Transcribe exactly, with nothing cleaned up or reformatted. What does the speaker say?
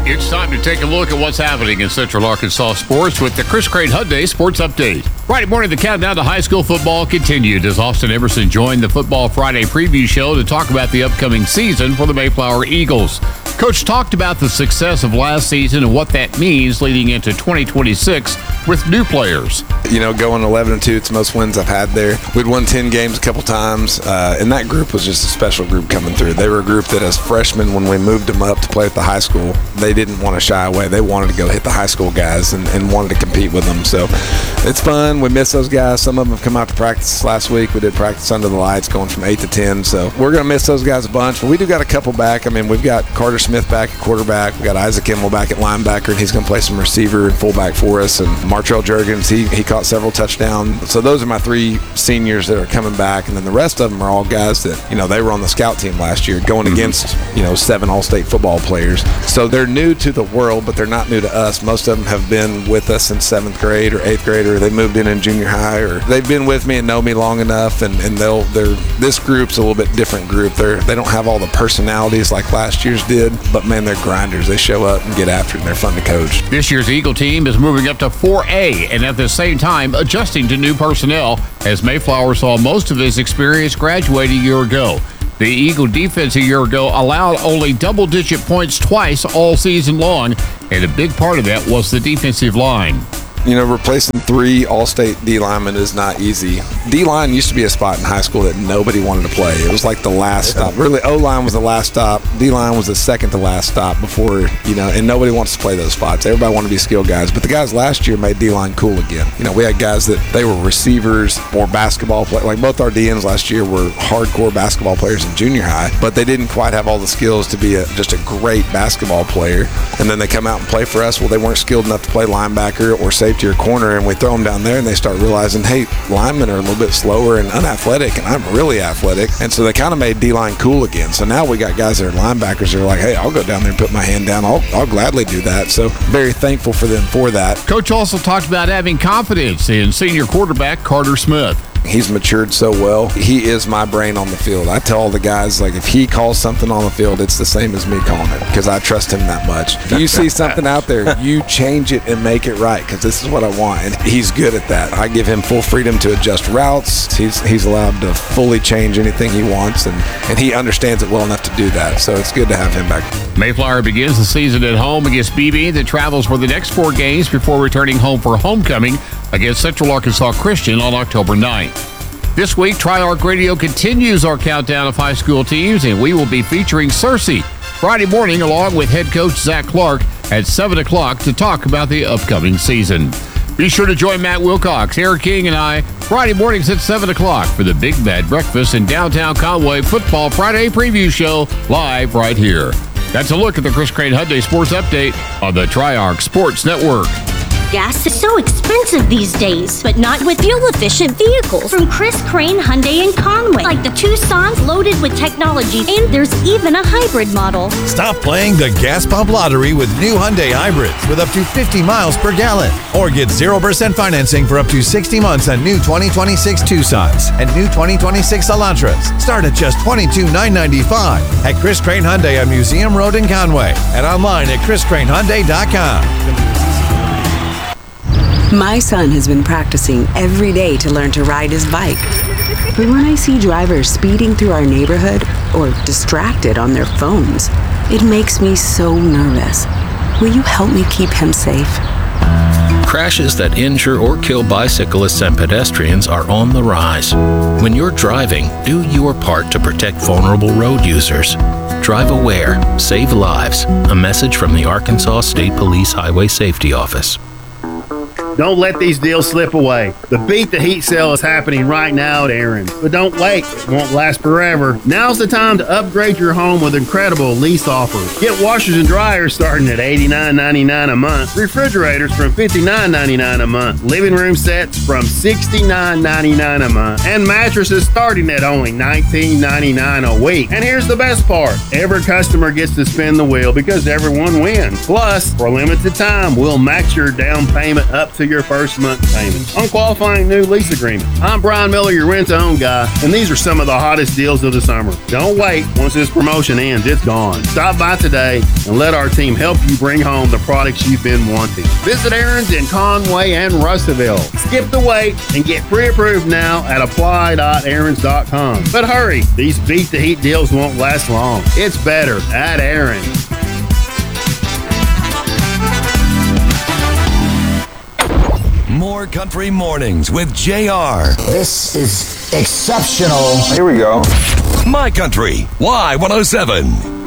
It's time to take a look at what's happening in Central Arkansas sports with the Chris Crane Hyundai Sports Update. Friday morning, the countdown to high school football continued as Austin Emerson joined the Football Friday preview show to talk about the upcoming season for the Mayflower Eagles. Coach talked about the success of last season and what that means leading into twenty twenty-six with new players. You know, going eleven and two, it's the most wins I've had there. We'd won ten games a couple times, uh, and that group was just a special group coming through. They were a group that as freshmen, when we moved them up to play at the high school, they didn't want to shy away. They wanted to go hit the high school guys and, and wanted to compete with them. So it's fun. We miss those guys. Some of them have come out to practice last week. We did practice under the lights going from eight to ten. So we're going to miss those guys a bunch, but we do got a couple back. I mean, we've got Carter Smith back at quarterback. We got Isaac Kimmel back at linebacker, and he's going to play some receiver and fullback for us. And Martrell Juergens, he, he caught several touchdowns. So those are my three seniors that are coming back. And then the rest of them are all guys that, you know, they were on the scout team last year going mm-hmm. against, you know, seven all-state football players. So they're new to the world, but they're not new to us. Most of them have been with us since seventh grade or eighth grade, or they moved in in junior high, or they've been with me and know me long enough, and, and they'll they're this group's a little bit different group. They're they don't have all the personalities like last year's did, but man, they're grinders. They show up and get after it, and they're fun to coach. This year's Eagle team is moving up to four A and at the same time adjusting to new personnel as Mayflower saw most of his experience graduate a year ago. The Eagle defense a year ago allowed only double-digit points twice all season long, and a big part of that was the defensive line. You know, replacing three all-state D linemen is not easy. D-line used to be a spot in high school that nobody wanted to play. It was like the last stop. Really, O-line was the last stop. D-line was the second to last stop before, you know, and nobody wants to play those spots. Everybody wanted to be skilled guys. But the guys last year made D-line cool again. You know, we had guys that they were receivers or basketball players. Like both our D Ns last year were hardcore basketball players in junior high, but they didn't quite have all the skills to be a, just a great basketball player. And then they come out and play for us. Well, they weren't skilled enough to play linebacker or safety or corner, and we throw them down there and they start realizing, hey, linemen are a little bit slower and unathletic, and I'm really athletic. And so they kind of made D-line cool again. So now we got guys that are linebackers that are like, hey, I'll go down there and put my hand down. I'll, I'll gladly do that. So very thankful for them for that. Coach also talked about having confidence in senior quarterback Carter Smith. He's matured so well. He is my brain on the field. I tell all the guys, like, if he calls something on the field, it's the same as me calling it, because I trust him that much. If you see something out there, you change it and make it right, because this is what I want. And he's good at that. I give him full freedom to adjust routes. He's he's allowed to fully change anything he wants, and, and he understands it well enough to do that. So it's good to have him back. Mayflower begins the season at home against B B that travels for the next four games before returning home for homecoming against Central Arkansas Christian on October ninth. This week, Tri-Arc Radio continues our countdown of high school teams, and we will be featuring Searcy Friday morning along with head coach Zach Clark at seven o'clock to talk about the upcoming season. Be sure to join Matt Wilcox, Eric King, and I Friday mornings at seven o'clock for the Big Bad Breakfast in downtown Conway Football Friday preview show live right here. That's a look at the Chris Crane Hyundai Sports Update on the Tri-Arc Sports Network. Gas is so expensive these days, but not with fuel-efficient vehicles from Chris Crane Hyundai in Conway, like the Tucson's loaded with technology, and there's even a hybrid model. Stop playing the gas pump lottery with new Hyundai hybrids with up to fifty miles per gallon, or get zero percent financing for up to sixty months on new twenty twenty-six Tucsons and new twenty twenty-six Elantras. Start at just twenty-two thousand nine hundred ninety-five dollars at Chris Crane Hyundai on Museum Road in Conway and online at chris crane hyundai dot com. My son has been practicing every day to learn to ride his bike. But when I see drivers speeding through our neighborhood or distracted on their phones, it makes me so nervous. Will you help me keep him safe? Crashes that injure or kill bicyclists and pedestrians are on the rise. When you're driving, do your part to protect vulnerable road users. Drive aware, save lives. A message from the Arkansas State Police Highway Safety Office. Don't let these deals slip away. The Beat the Heat sale is happening right now at Aaron's. But don't wait. It won't last forever. Now's the time to upgrade your home with incredible lease offers. Get washers and dryers starting at eighty-nine ninety-nine a month. Refrigerators from fifty-nine ninety-nine a month. Living room sets from sixty-nine ninety-nine a month. And mattresses starting at only nineteen ninety-nine a week. And here's the best part. Every customer gets to spin the wheel because everyone wins. Plus, for a limited time, we'll max your down payment up to to your first month payment on qualifying new lease agreement. I'm Brian Miller, your rent-to-own guy, and these are some of the hottest deals of the summer. Don't wait. Once this promotion ends, it's gone. Stop by today and let our team help you bring home the products you've been wanting. Visit Aaron's in Conway and Russellville. Skip the wait and get pre-approved now at apply dot aarons dot com. But hurry, these beat the heat deals won't last long. It's better at Aaron's. More Country Mornings with J R. This is exceptional. Here we go. My Country, Y one oh seven.